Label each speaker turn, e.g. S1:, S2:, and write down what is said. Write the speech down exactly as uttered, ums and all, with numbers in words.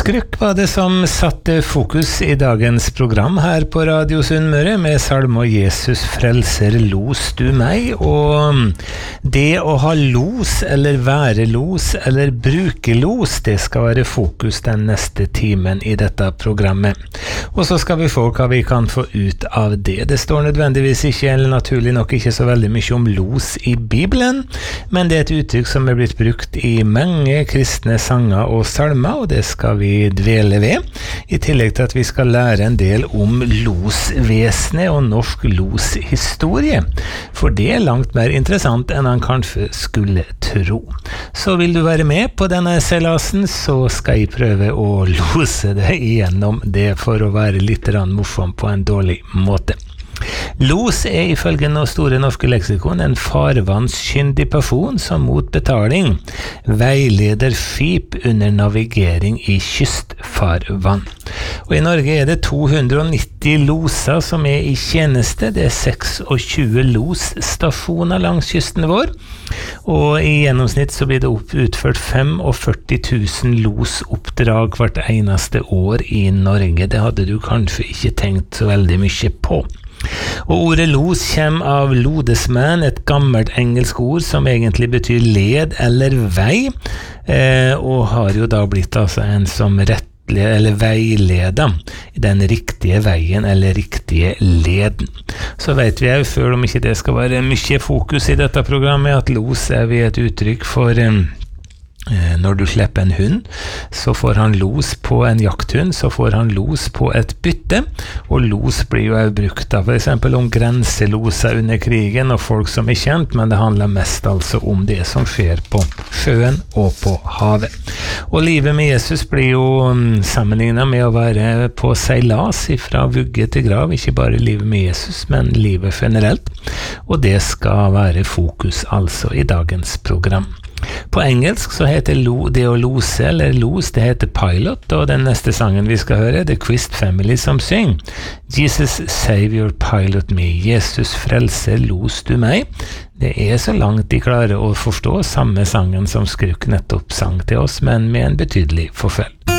S1: Skruk var det som satte fokus i dagens program her på Radio Sunnmøre med salme og Jesus frelser los du meg, og det å ha los eller være los eller bruke los, det skal være fokus den neste timen i dette programmet. Og så skal vi få hva vi kan få ut av det. Det står nødvendigvis ikke, eller naturlig nok ikke så veldig mye om los i Bibelen, men det er et uttrykk som er blitt brukt i mange kristne sanger og salmer, og det skal vi dvele ved, i tillegg til at vi skal lære en del om losvesenet og norsk loshistorie, for det er langt mer interessant enn han kanskje skulle tro. Så vil du være med på denne seilasen, så skal jeg prøve å lose deg igjennom det for å være litt morsom på en dårlig måte. Los er ifølge noen store norske leksikon en farvannskyndig person som mot betaling veileder skip under navigering i kystfarvann. Og i Norge er det to hundre og nitti loser som er i tjeneste. Det er tjueseks losstasjoner langs kysten vår, og i gjennomsnitt så blir det utført førtifem tusen losoppdrag hvert eneste år i Norge. Det hadde du kanskje ikke tenkt så veldig mye på. Og ordet los kommer av lodesman, et gammelt engelsk ord som egentlig betyr led eller vei, eh, og har jo da blitt altså en som rettelig eller veileder i den riktige veien eller riktige leden. Så vet vi jo, før om ikke det skal være mye fokus i dette programmet, at los er vi et uttrykk for eh, når du slipper en hund, så får han los på en jakthund, så får han los på et bytte, og los blir jo brukt da, for eksempel om grenseloser under krigen og folk som er kjent, men det handler mest altså om det som skjer på sjøen og på havet. Og livet med Jesus blir jo sammenlignet med å være på seilas fra vugge til grav, ikke bare livet med Jesus, men livet generelt, og det skal være fokus altså i dagens program. På engelsk så heter lo, det å lose eller los, det heter pilot, og den neste sangen vi skal høre, det er Quist Family som syng. Jesus Savior Pilot Me, Jesus frelser los du meg. Det er så langt de klarer å forstå samme sangen som Skruk nettopp sang til oss, men med en betydelig forfølg.